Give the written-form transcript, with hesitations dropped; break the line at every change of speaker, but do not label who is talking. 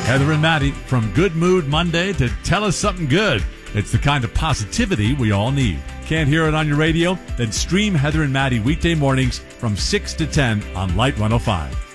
Heather and Maddie, from Good Mood Monday to Tell Us Something Good. It's the kind of positivity we all need. Can't hear it on your radio? Then stream Heather and Maddie weekday mornings from 6 to 10 on Light 105.